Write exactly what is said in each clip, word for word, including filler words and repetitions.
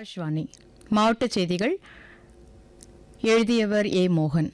ஆகாஷ்வாணி மாவட்ட செய்திகள். எழுதியவர் ஏ மோகன்.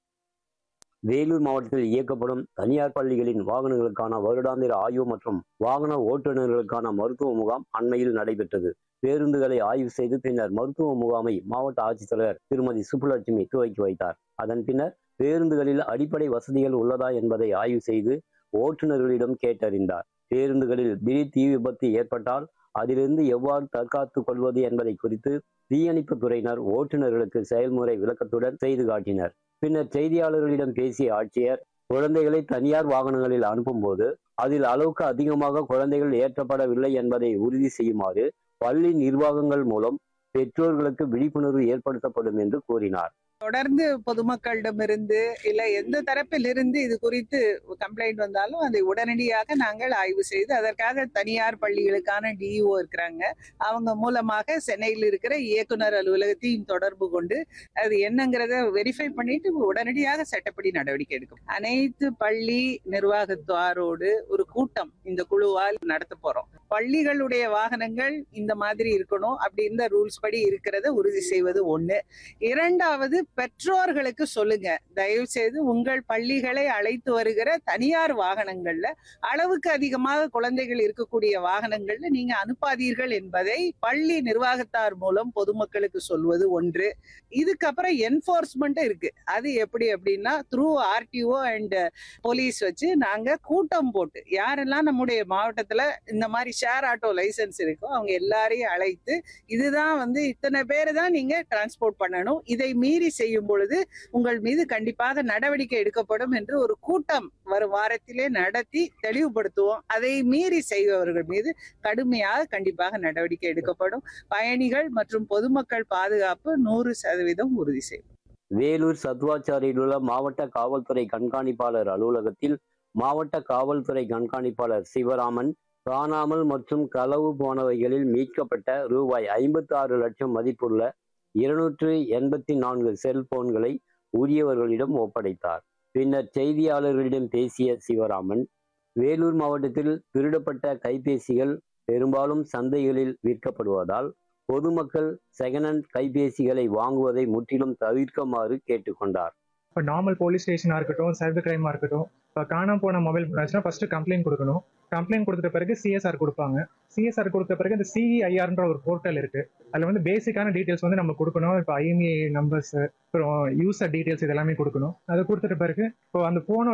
வேலூர் மாவட்டத்தில் இயக்கப்படும் தனியார் பள்ளிகளின் வாகனங்களுக்கான வருடாந்திர ஆய்வு மற்றும் வாகன ஓட்டுநர்களுக்கான மருத்துவ முகாம் அண்மையில் நடைபெற்றது. பேருந்துகளை ஆய்வு செய்து பின்னர் மருத்துவ முகாமை மாவட்ட ஆட்சித்தலைவர் திருமதி சுப்புலட்சுமி துவக்கி வைத்தார். அதன் பின்னர் பேருந்துகளில் அடிப்படை வசதிகள் உள்ளதா என்பதை ஆய்வு செய்து ஓட்டுநர்களிடம் கேட்டறிந்தார். பேருந்துகளில் திடீர் தீ விபத்து ஏற்பட்டால் அதிலிருந்து எவ்வாறு தற்காத்துக் கொள்வது என்பதை குறித்து தீயணைப்பு துறையினர் ஓட்டுநர்களுக்கு செயல்முறை விளக்கத்துடன் செய்து காட்டினர். பின்னர் செய்தியாளர்களிடம் பேசிய ஆட்சியர், குழந்தைகளை தனியார் வாகனங்களில் அனுப்பும் போது அதில் அளவுக்கு அதிகமாக குழந்தைகள் ஏற்றப்படவில்லை என்பதை உறுதி செய்யுமாறு பள்ளி நிர்வாகங்கள் மூலம் பெற்றோர்களுக்கு விழிப்புணர்வு ஏற்படுத்தப்படும் என்று கூறினார். தொடர்ந்து பொதுமக்களிடமிருந்து இல்ல எந்த தரப்பில் இருந்து இது குறித்து கம்ப்ளைண்ட் வந்தாலும் அதை உடனடியாக நாங்கள் ஆய்வு செய்து அதற்காக தனியார் பள்ளிகளுக்கான டிஇஓ இருக்கிறாங்க. அவங்க மூலமாக சென்னையில் இருக்கிற இயக்குனர் அலுவலகத்தையும் தொடர்பு கொண்டு அது என்னங்கிறத வெரிஃபை பண்ணிட்டு உடனடியாக சட்டப்படி நடவடிக்கை எடுக்கும். அனைத்து பள்ளி நிர்வாகத்தாரோடு ஒரு கூட்டம் இந்த குழுவால் நடத்த போறோம். பள்ளிகளுடைய வாகனங்கள் இந்த மாதிரி இருக்கணும், அப்படி இந்த ரூல்ஸ் படி இருக்கிறத உறுதி செய்வது ஒண்ணு. இரண்டாவது, பெற்றோர்களுக்கு சொல்லுங்க, தயவு செய்து உங்கள் பள்ளிகளை அழைத்து வருகிற தனியார் வாகனங்கள்ல அளவுக்கு அதிகமாக குழந்தைகள் இருக்கக்கூடிய வாகனங்கள்ல நீங்க அனுப்பாதீர்கள் என்பதை பள்ளி நிர்வாகத்தார் மூலம் பொதுமக்களுக்கு சொல்வது ஒன்று. இதுக்கப்புறம் என்போர்ஸ்மெண்ட் இருக்கு. அது எப்படி அப்படின்னா த்ரூ ஆர்டிஓ அண்ட் போலீஸ் வச்சு நாங்க கூட்டம் போட்டு யாரெல்லாம் நம்முடைய மாவட்டத்துல இந்த மாதிரி ஷேர் ஆட்டோ லைசன்ஸ் இருக்கோ அவங்க எல்லாரையும் அழைத்து இதுதான் வந்து இத்தனை பேரை தான் நீங்க டிரான்ஸ்போர்ட் பண்ணணும், இதை மீறி செய்யும் பொழுது உங்கள் மீது கண்டிப்பாக நடவடிக்கை எடுக்கப்படும் என்று ஒரு கூட்டம் வரும் வாரத்திலே நடத்தி தெளிவுபடுத்துவோம். அதை மீறி செய்பவர்கள் மீது கடுமையாக கண்டிப்பாக நடவடிக்கை எடுக்கப்படும். பயணிகள் மற்றும் பொதுமக்கள் பாதுகாப்பு நூறு சதவீதம் உறுதி செய்யும். வேலூர் சத்துவாச்சாரியில் உள்ள மாவட்ட காவல்துறை கண்காணிப்பாளர் அலுவலகத்தில் மாவட்ட காவல்துறை கண்காணிப்பாளர் சிவராமன் காணாமல் மற்றும் களவு போனவைகளில் மீட்கப்பட்ட ரூபாய் ஐம்பத்தி ஆறு லட்சம் மதிப்புள்ள இருநூற்று எண்பத்தி நான்கு செல்போன்களை உரியவர்களிடம் ஒப்படைத்தார். பின்னர் செய்தியாளர்களிடம் பேசிய சிவராமன், வேலூர் மாவட்டத்தில் திருடப்பட்ட கைபேசிகள் பெரும்பாலும் சந்தைகளில் விற்கப்படுவதால் பொதுமக்கள் செகண்ட் ஹேண்ட் கைபேசிகளை வாங்குவதை முற்றிலும் தவிர்க்குமாறு கேட்டுக்கொண்டார். இப்போ நார்மல் போலீஸ் ஸ்டேஷனாக இருக்கட்டும், சைபர் கிரைமாக இருக்கட்டும், இப்போ காணாம போன மொபைல் போனாச்சுன்னா ஃபர்ஸ்ட் கம்ப்ளைண்ட் கொடுக்கணும். கம்ப்ளைண்ட் கொடுத்த பிறகு சிஎஸ்ஆர் கொடுப்பாங்க. சிஎஸ்ஆர் கொடுத்த பிறகு இந்த சிஇஐஆர்ன்ற ஒரு போர்ட்டல் இருக்கு. அதில் வந்து பேசிக்கான டீட்டெயில்ஸ் வந்து நம்ம கொடுக்கணும். இப்போ ஐஎம்இஐ நம்பர்ஸ், அப்புறம் யூசர் டீட்டெயில்ஸ் இதெல்லாமே கொடுக்கணும். அதை கொடுத்துட்ட பிறகு இப்போ அந்த போனோட